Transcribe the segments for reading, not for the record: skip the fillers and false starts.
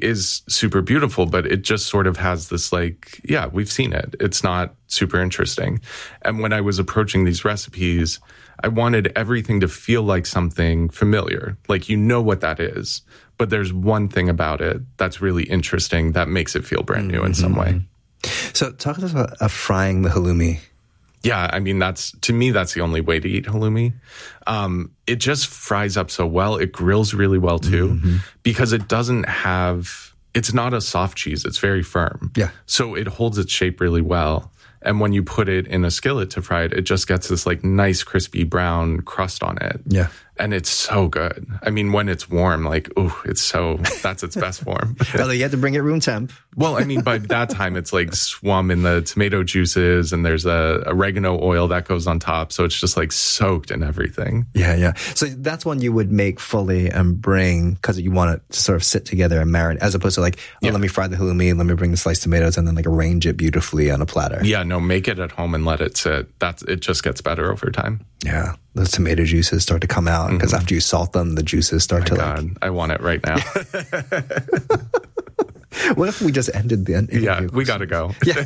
is super beautiful, but it just sort of has this like, yeah, we've seen it. It's not super interesting. And when I was approaching these recipes, I wanted everything to feel like something familiar. Like, you know what that is, but there's one thing about it that's really interesting that makes it feel brand new in some way. So talk to us about frying the halloumi. Yeah, I mean, to me, that's the only way to eat halloumi. It just fries up so well. It grills really well, too, because it's not a soft cheese. It's very firm. Yeah. So it holds its shape really well. And when you put it in a skillet to fry it, it just gets this like nice crispy brown crust on it. Yeah. And it's so good. I mean, when it's warm, like, that's its best form. Although you have to bring it room temp. Well, I mean, by that time, it's like swum in the tomato juices and there's a oregano oil that goes on top. So it's just like soaked in everything. Yeah, yeah. So that's one you would make fully and bring because you want it to sort of sit together and marinate, as opposed to like, let me fry the halloumi and let me bring the sliced tomatoes and then like arrange it beautifully on a platter. Yeah, no, make it at home and let it sit. It just gets better over time. Yeah, those tomato juices start to come out because after you salt them, the juices start to like... I want it right now. What if we just ended the interview? Yeah, we got to go. Yeah.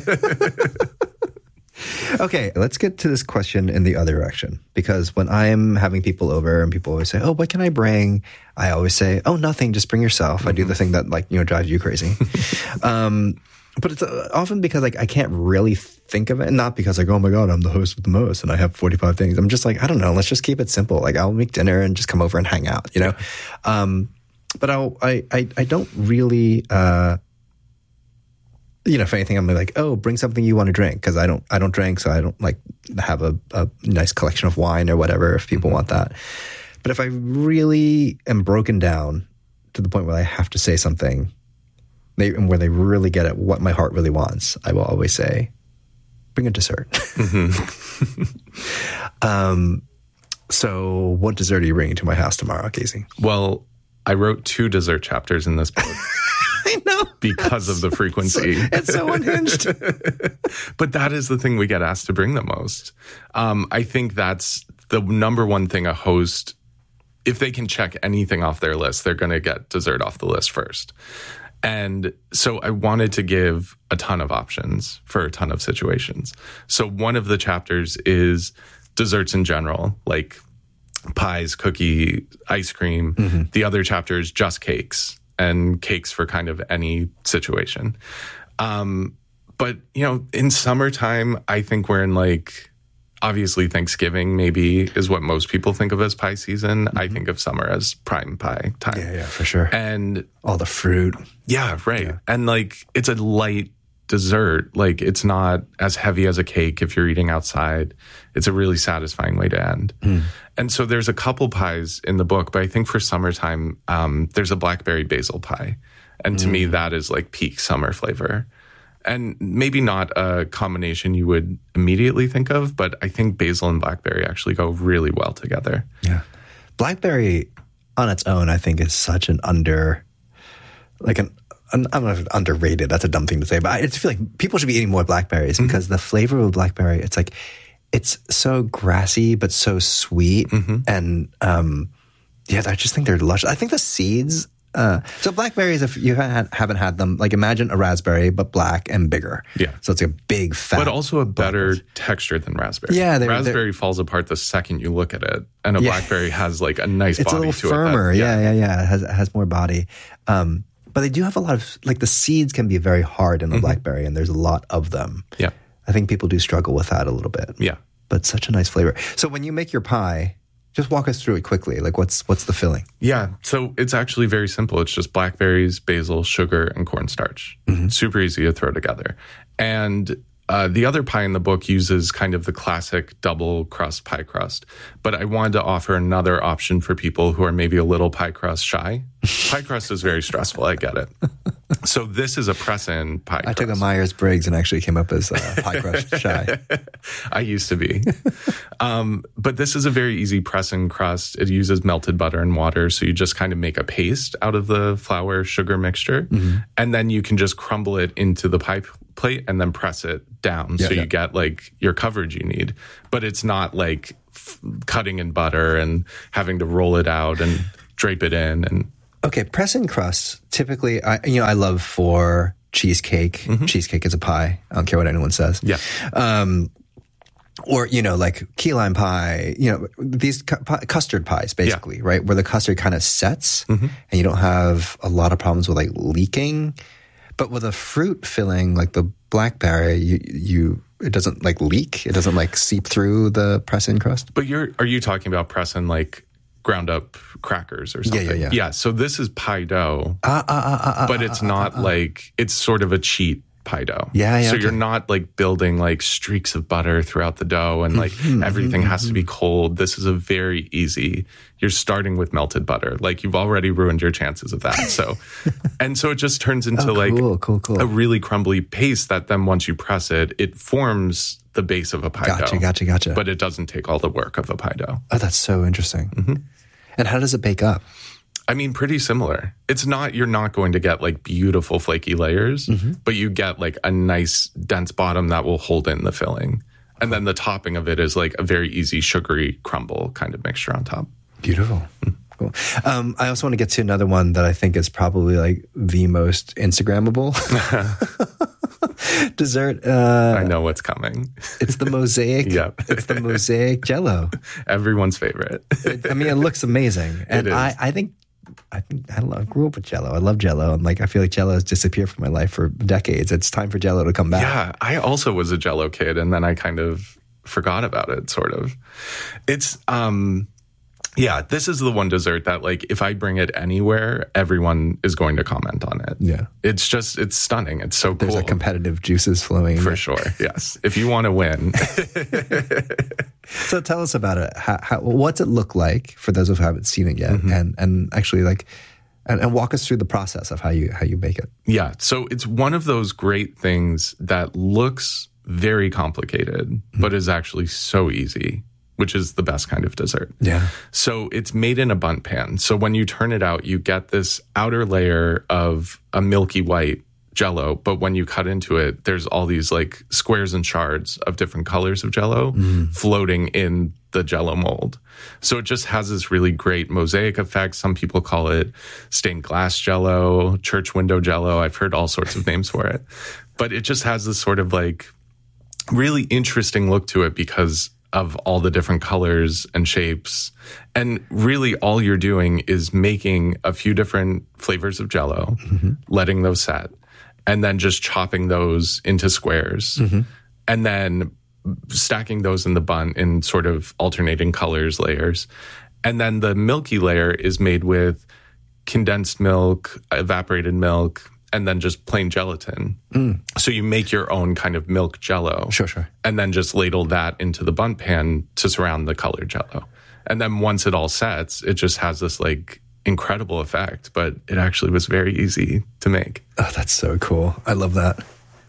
Okay, let's get to this question in the other direction. Because when I'm having people over and people always say, oh, what can I bring? I always say, oh, nothing, just bring yourself. I do the thing that drives you crazy. But it's often because like I can't really think of it. Not because like, oh my God, I'm the host with the most and I have 45 things. I'm just like, I don't know. Let's just keep it simple. Like I'll make dinner and just come over and hang out, you know? But I don't really, if anything, I'm like, oh, bring something you want to drink. Cause I don't drink. So I don't like have a nice collection of wine or whatever if people want that. But if I really am broken down to the point where I have to say something, where they really get at what my heart really wants, I will always say, bring a dessert. So what dessert are you bringing to my house tomorrow, Casey? Well, I wrote 2 dessert chapters in this book. I know. Because of the frequency. It's so unhinged. But that is the thing we get asked to bring the most. I think that's the number one thing a host, if they can check anything off their list, they're going to get dessert off the list first. And so I wanted to give a ton of options for a ton of situations. So one of the chapters is desserts in general, like pies, cookie, ice cream. The other chapter is just cakes and cakes for kind of any situation. But, in summertime, I think we're in like, obviously Thanksgiving maybe is what most people think of as pie season. I think of summer as prime pie time. Yeah, for sure. And all the fruit. Yeah, right. Yeah. And like, it's a light dessert. Like, it's not as heavy as a cake if you're eating outside. It's a really satisfying way to end. And so there's a couple pies in the book, but I think for summertime, there's a blackberry basil pie. And to me, that is like peak summer flavor. And maybe not a combination you would immediately think of, but I think basil and blackberry actually go really well together. Yeah. Blackberry on its own, I think, is such an I'm not underrated. That's a dumb thing to say, but I just feel like people should be eating more blackberries because the flavor of blackberry, it's so grassy, but so sweet. And I just think they're luscious. I think the seeds... so blackberries, if you haven't had them, like imagine a raspberry, but black and bigger. Yeah. So it's a big fat. But also a better texture than raspberry. Yeah. Raspberry falls apart the second you look at it. And a blackberry has like a nice body to it. It's a little firmer. It has more body. But they do have a lot of, like the seeds can be very hard in the blackberry and there's a lot of them. Yeah. I think people do struggle with that a little bit. Yeah. But such a nice flavor. So when you make your pie, just walk us through it quickly. Like what's the filling? Yeah. So it's actually very simple. It's just blackberries, basil, sugar, and cornstarch. Super easy to throw together. And the other pie in the book uses kind of the classic double crust pie crust. But I wanted to offer another option for people who are maybe a little pie crust shy. Pie crust is very stressful. I get it. So this is a press-in pie crust. I took a Myers-Briggs and actually came up as pie crust shy. I used to be. But this is a very easy press-in crust. It uses melted butter and water. So you just kind of make a paste out of the flour sugar mixture. And then you can just crumble it into the pie plate and then press it down. So you get like your coverage you need. But it's not like cutting in butter and having to roll it out and drape it in. And Okay, press and crust. Typically, I love for cheesecake. Cheesecake is a pie. I don't care what anyone says. Yeah. Or, like key lime pie, these custard pies, basically, right? Where the custard kind of sets and you don't have a lot of problems with like leaking. But with a fruit filling, like the blackberry, it doesn't like leak. It doesn't like seep through the press-in crust. But are you talking about press-in like ground up crackers or something? Yeah. So this is pie dough, but it's not like, it's sort of a cheat pie dough. So you're not like building like streaks of butter throughout the dough and like everything has to be cold. This is a very easy, you're starting with melted butter. Like you've already ruined your chances of that. So, and so it just turns into a really crumbly paste that then once you press it, it forms the base of a pie dough. Gotcha. But it doesn't take all the work of a pie dough. Oh, that's so interesting. And how does it bake up? I mean, pretty similar. It's not, you're not going to get like beautiful flaky layers, but you get like a nice dense bottom that will hold in the filling. And then the topping of it is like a very easy sugary crumble kind of mixture on top. Beautiful. Cool. I also want to get to another one that I think is probably like the most Instagrammable dessert. I know what's coming. It's the mosaic. Yep. It's the mosaic Jell-O. Everyone's favorite. I mean, it looks amazing. And I think I don't know. I grew up with Jell-O. I love Jell-O, and like I feel like Jell-O has disappeared from my life for decades. It's time for Jell-O to come back. Yeah, I also was a Jell-O kid, and then I kind of forgot about it. Sort of. It's yeah. This is the one dessert that like if I bring it anywhere, everyone is going to comment on it. Yeah, it's stunning. It's so cool. There's competitive juices flowing for sure. Yes, if you want to win. So tell us about it. What's it look like for those who haven't seen it yet, and actually like, and walk us through the process of how you bake it. Yeah, so it's one of those great things that looks very complicated, but is actually so easy, which is the best kind of dessert. Yeah. So it's made in a bundt pan. So when you turn it out, you get this outer layer of a milky white Jell-O, but when you cut into it, there's all these like squares and shards of different colors of Jell-O floating in the Jell-O mold. So it just has this really great mosaic effect. Some people call it stained glass Jell-O, church window Jell-O. I've heard all sorts of names for it. But it just has this sort of like really interesting look to it because of all the different colors and shapes. And really all you're doing is making a few different flavors of Jell-O, letting those set, and then just chopping those into squares, and then stacking those in the bundt in sort of alternating colors layers. And then the milky layer is made with condensed milk, evaporated milk, and then just plain gelatin. So you make your own kind of milk Jell-O. Sure. And then just ladle that into the bundt pan to surround the colored Jell-O. And then once it all sets, it just has this like incredible effect, but it actually was very easy to make. Oh, that's so cool. I love that.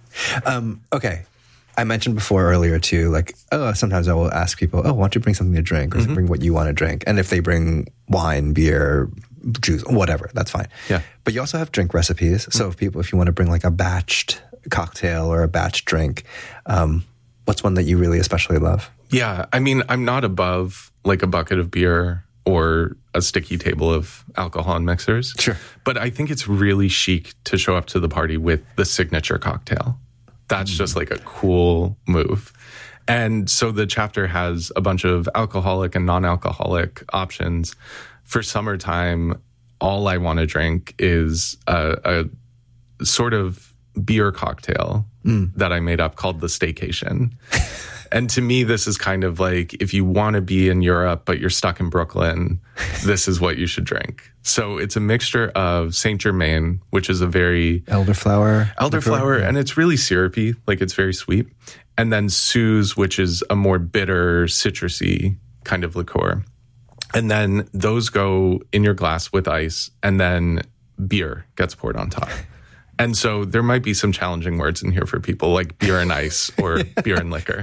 Okay. I mentioned before earlier too, like, sometimes I will ask people, why don't you bring something to drink or bring what you want to drink? And if they bring wine, beer, juice, whatever, that's fine. Yeah. But you also have drink recipes. So if you want to bring like a batched cocktail or a batch drink, what's one that you really especially love? Yeah. I mean, I'm not above like a bucket of beer or a sticky table of alcohol and mixers. Sure. But I think it's really chic to show up to the party with the signature cocktail. That's just like a cool move. And so the chapter has a bunch of alcoholic and non-alcoholic options. For summertime, all I want to drink is a sort of beer cocktail that I made up called the Staycation. And to me, this is kind of like if you want to be in Europe, but you're stuck in Brooklyn, this is what you should drink. So it's a mixture of Saint Germain, which is a very elderflower, and it's really syrupy, like it's very sweet. And then Suze, which is a more bitter, citrusy kind of liqueur. And then those go in your glass with ice, and then beer gets poured on top. And so there might be some challenging words in here for people like beer and ice or beer and liquor.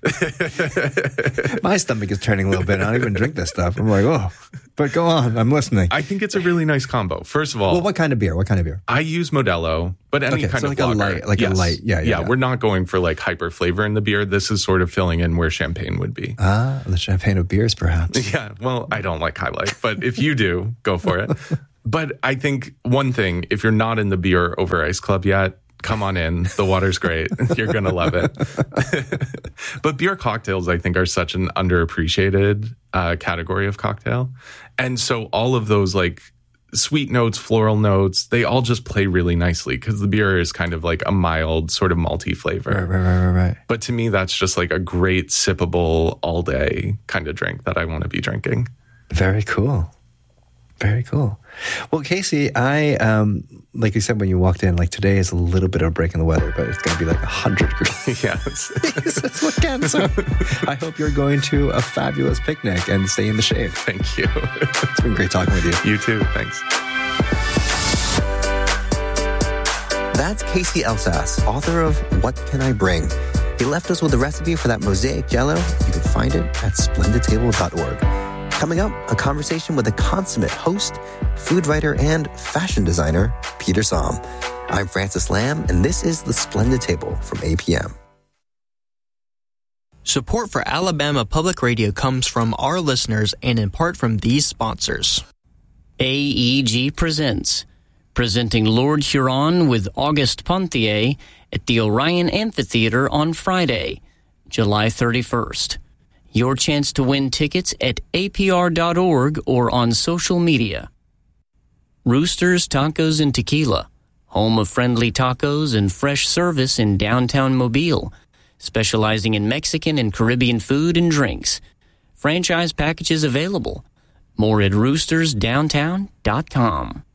My stomach is turning a little bit. I don't even drink this stuff. I'm like, but go on. I'm listening. I think it's a really nice combo. First of all. Well, what kind of beer? I use Modelo, but any kind of lager. A light. Yeah. We're not going for like hyper flavor in the beer. This is sort of filling in where champagne would be. The champagne of beers, perhaps. Yeah. Well, I don't like High Life, but if you do, go for it. But I think one thing, if you're not in the Beer Over Ice Club yet, come on in. The water's great. You're going to love it. But beer cocktails, I think, are such an underappreciated category of cocktail. And so all of those like sweet notes, floral notes, they all just play really nicely because the beer is kind of like a mild sort of malty flavor. Right. But to me, that's just like a great sippable all day kind of drink that I want to be drinking. Very cool. Very cool. Well, Casey, I, like you said, when you walked in, like today is a little bit of a break in the weather, but it's going to be like 100 degrees. Yes. This weekend. So I hope you're going to a fabulous picnic and stay in the shade. Thank you. It's been great talking with you. You too. Thanks. That's Casey Elsass, author of What Can I Bring? He left us with a recipe for that mosaic jello. You can find it at splendidtable.org. Coming up, a conversation with a consummate host, food writer, and fashion designer, Peter Som. I'm Francis Lamb, and this is The Splendid Table from APM. Support for Alabama Public Radio comes from our listeners and in part from these sponsors. AEG presents, presenting Lord Huron with Auguste Ponthier at the Orion Amphitheater on Friday, July 31st. Your chance to win tickets at apr.org or on social media. Roosters Tacos and Tequila, home of friendly tacos and fresh service in downtown Mobile, specializing in Mexican and Caribbean food and drinks. Franchise packages available. More at roostersdowntown.com.